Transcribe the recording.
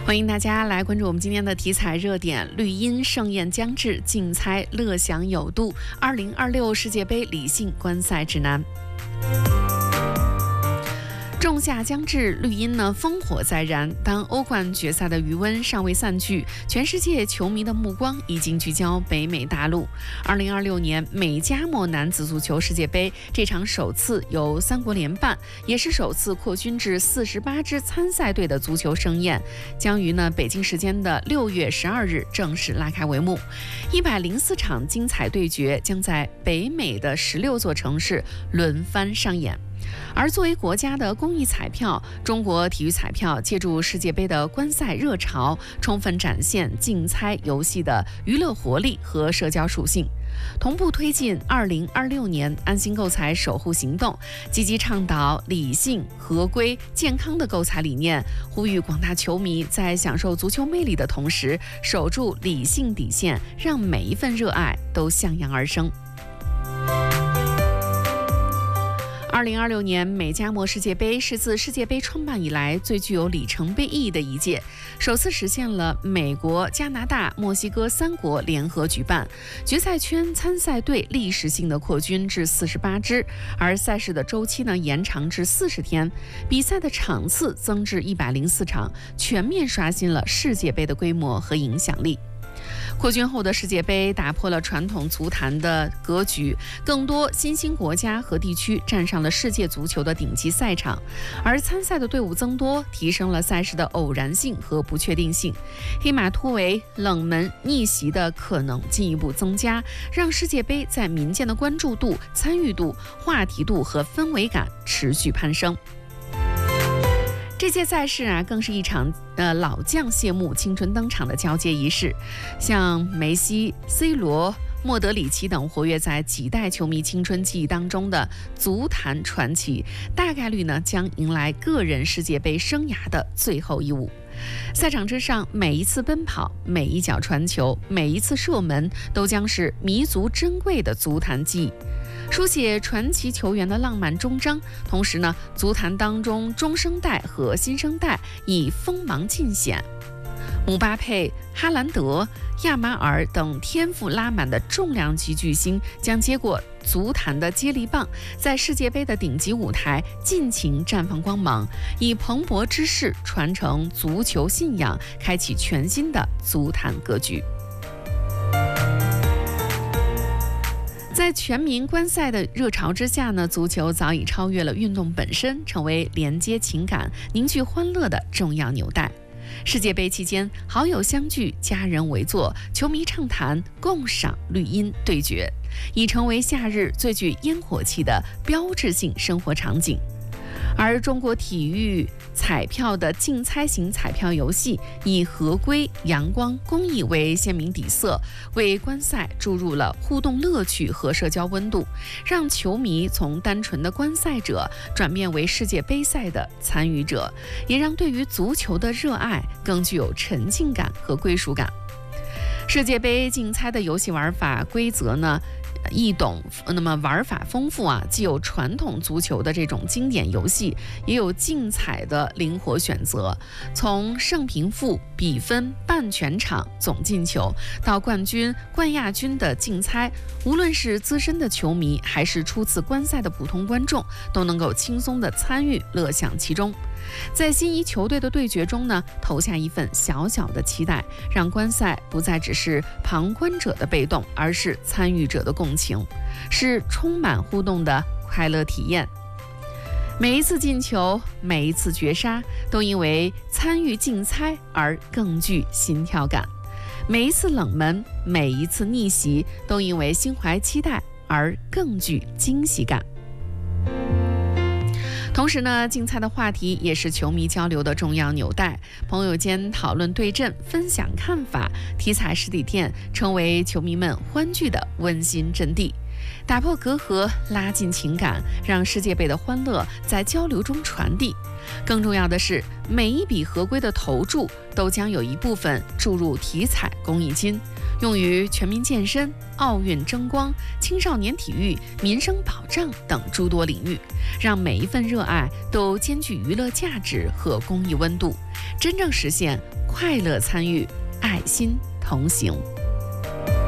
欢迎大家来关注我们今天的体彩热点。绿茵盛宴将至，竞猜乐享有度。2026世界杯理性观赛指南。仲夏将至，绿茵烽火在燃。当欧冠决赛的余温尚未散去，全世界球迷的目光已经聚焦北美大陆。2026年美加墨男子足球世界杯这场首次由3国联办，也是首次扩军至48支参赛队的足球盛宴，将于北京时间的6月12日正式拉开帷幕。104场精彩对决将在北美的16座城市轮番上演。而作为国家的公益彩票，中国体育彩票借助世界杯的观赛热潮，充分展现竞猜游戏的娱乐活力和社交属性，同步推进2026年安心购彩守护行动，积极倡导理性、合规、健康的购彩理念，呼吁广大球迷在享受足球魅力的同时，守住理性底线，让每一份热爱都向阳而生。2026年美加墨世界杯是自世界杯创办以来最具有里程碑意义的一届，首次实现了美国、加拿大、墨西哥3国联合举办，决赛圈参赛队历史性的扩军至48支，而赛事的周期延长至40天，比赛的场次增至104场，全面刷新了世界杯的规模和影响力。扩军后的世界杯打破了传统足坛的格局，更多新兴国家和地区站上了世界足球的顶级赛场，而参赛的队伍增多，提升了赛事的偶然性和不确定性，黑马突围、冷门逆袭的可能进一步增加，让世界杯在民间的关注度、参与度、话题度和氛围感持续攀升。这届赛事更是一场老将谢幕、青春登场的交接仪式，像梅西、C 罗、莫德里奇等活跃在几代球迷青春记忆当中的足坛传奇，大概率将迎来个人世界杯生涯的最后一舞。赛场之上，每一次奔跑、每一脚传球、每一次射门，都将是弥足珍贵的足坛记忆，书写传奇球员的浪漫终章。同时足坛当中中生代和新生代已锋芒尽显，姆巴佩、哈兰德、亚马尔等天赋拉满的重量级巨星将接过足坛的接力棒，在世界杯的顶级舞台尽情绽放光芒，以蓬勃之势传承足球信仰，开启全新的足坛格局。在全民观赛的热潮之下足球早已超越了运动本身，成为连接情感、凝聚欢乐的重要纽带。世界杯期间，好友相聚，家人围坐，球迷畅谈，共赏绿茵对决，已成为夏日最具烟火气的标志性生活场景。而中国体育彩票的竞猜型彩票游戏以合规、阳光、公益为鲜明底色，为观赛注入了互动乐趣和社交温度，让球迷从单纯的观赛者转变为世界杯赛的参与者，也让对于足球的热爱更具有沉浸感和归属感。世界杯竞猜的游戏玩法规则易懂，那么玩法丰富既有传统足球的这种经典游戏，也有竞彩的灵活选择。从胜平负、比分、半全场、总进球到冠军、冠亚军的竞猜，无论是资深的球迷还是初次观赛的普通观众，都能够轻松的参与，乐享其中。在心仪球队的对决中投下一份小小的期待，让观赛不再只是旁观者的被动，而是参与者的共情，是充满互动的快乐体验。每一次进球，每一次绝杀，都因为参与竞猜而更具心跳感；每一次冷门，每一次逆袭，都因为心怀期待而更具惊喜感。同时竞猜的话题也是球迷交流的重要纽带，朋友间讨论对阵、分享看法，体彩实体店成为球迷们欢聚的温馨阵地。 打破隔阂，拉近情感，让世界杯的欢乐在交流中传递。更重要的是，每一笔合规的投注都将有一部分注入体彩公益金，用于全民健身、奥运争光、青少年体育、民生保障等诸多领域，让每一份热爱都兼具娱乐价值和公益温度，真正实现快乐参与、爱心同行。